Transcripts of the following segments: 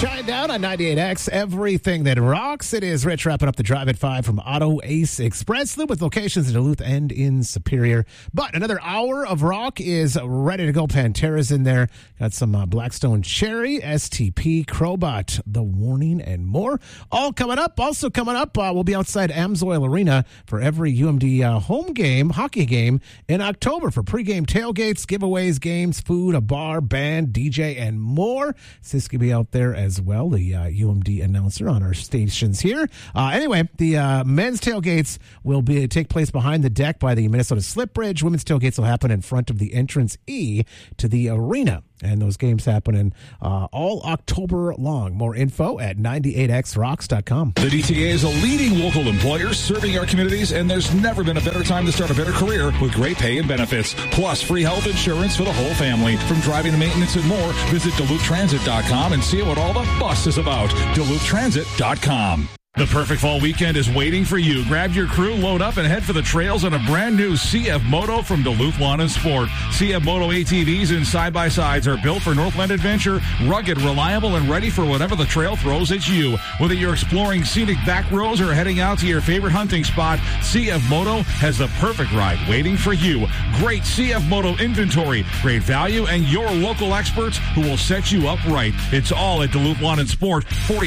Shine down on 98X, everything that rocks. It is Rich wrapping up the Drive at 5 from Auto Ace Express Loop with locations in Duluth and in Superior. But another hour of rock is ready to go. Pantera's in there. Got some Blackstone Cherry, STP, Crowbot, The Warning, and more. All coming up. Also coming up, we'll be outside Amsoil Arena for every UMD home game, hockey game in October for pregame tailgates, giveaways, games, food, a bar, band, DJ, and more. Sisk will be out there as well, the UMD announcer on our stations here. Anyway, the men's tailgates will take place behind the deck by the Minnesota Slip Bridge. Women's tailgates will happen in front of the entrance E to the arena. And those games happening all October long. More info at 98xrocks.com. The DTA is a leading local employer serving our communities, and there's never been a better time to start a better career with great pay and benefits, plus free health insurance for the whole family. From driving to maintenance and more, visit DuluthTransit.com and see what all the fuss is about. DuluthTransit.com. The perfect fall weekend is waiting for you. Grab your crew, load up, and head for the trails on a brand new CF Moto from Duluth Lawn and Sport. CF Moto ATVs and side-by-sides are built for Northland adventure, rugged, reliable, and ready for whatever the trail throws at you. Whether you're exploring scenic back roads or heading out to your favorite hunting spot, CF Moto has the perfect ride waiting for you. Great CF Moto inventory, great value, and your local experts who will set you up right. It's all at Duluth Lawn and Sport,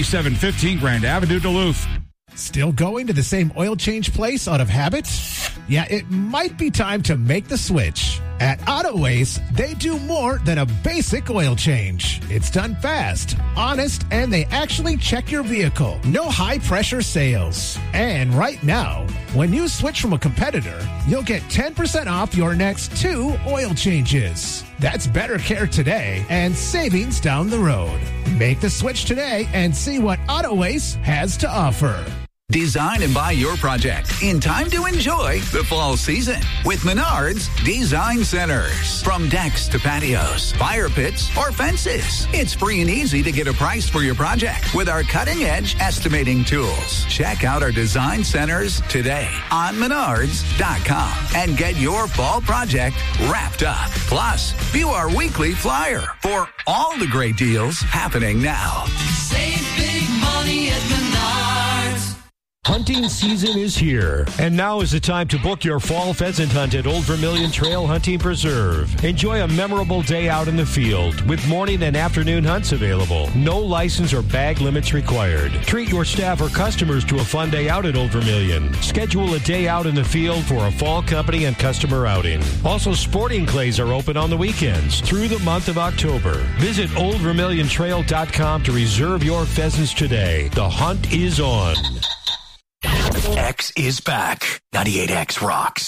4715 Grand Avenue, Duluth. Still going to the same oil change place out of habit? Yeah, it might be time to make the switch. At Auto Ace, they do more than a basic oil change. It's done fast, honest, and they actually check your vehicle. No high-pressure sales. And right now, when you switch from a competitor, you'll get 10% off your next 2 oil changes. That's better care today and savings down the road. Make the switch today and see what Auto Ace has to offer. Design and buy your project in time to enjoy the fall season with Menards Design Centers. From decks to patios, fire pits, or fences, it's free and easy to get a price for your project with our cutting-edge estimating tools. Check out our design centers today on Menards.com and get your fall project wrapped up. Plus, view our weekly flyer for all the great deals happening now. Save big money at Menards. Hunting season is here, and now is the time to book your fall pheasant hunt at Old Vermilion Trail Hunting Preserve. Enjoy a memorable day out in the field with morning and afternoon hunts available. No license or bag limits required. Treat your staff or customers to a fun day out at Old Vermilion. Schedule a day out in the field for a fall company and customer outing. Also, sporting clays are open on the weekends through the month of October. Visit OldVermilionTrail.com to reserve your pheasants today. The hunt is on. X is back. 98X rocks.